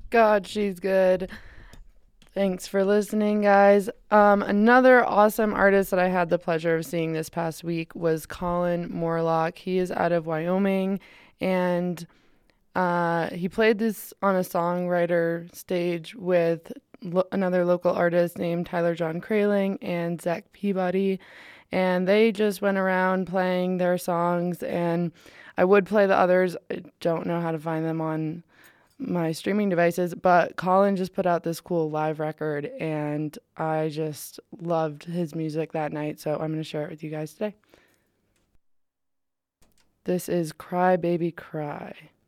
God, she's good. Thanks for listening, guys. Another awesome artist that I had the pleasure of seeing this past week was Colin Morlock. He is out of Wyoming, and he played this on a songwriter stage with another local artist named Tyler John Kraling and Zach Peabody. And they just went around playing their songs, and I would play the others. I don't know how to find them on my streaming devices, but Colin just put out this cool live record, and I just loved his music that night, so I'm going to share it with you guys today. This is Cry Baby Cry.